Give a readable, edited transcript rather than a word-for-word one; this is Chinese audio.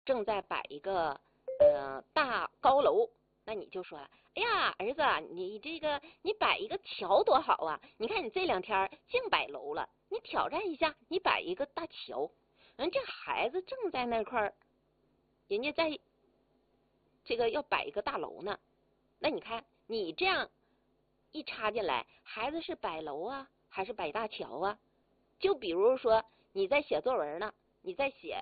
正在摆一个大高楼，那你就说，哎呀，儿子，你摆一个桥多好啊！你看你这2天净摆楼了，你挑战一下，你摆一个大桥。这孩子正在那块儿，人家在这个要摆一个大楼呢。那你看你这样一插进来，孩子是摆楼啊，还是摆大桥啊？就比如说你在写作文呢，你在写